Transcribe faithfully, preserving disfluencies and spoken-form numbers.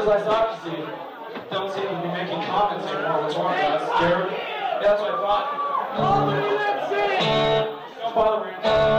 Because I thought, you see, don't seem to be making comments anymore. What's wrong with that? Scared? Yeah, that's what I thought. Don't bother me.